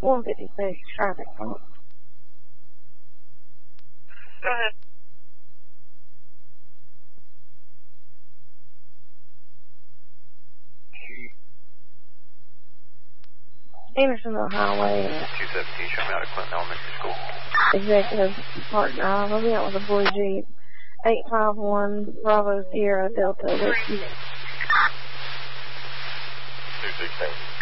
156 traffic. Go ahead. Andersonville Highway. 217, show me out of Clinton Elementary School. Executive Park Drive. I'll be out with a blue Jeep. 851 Bravo Sierra Delta Whiskey. 268.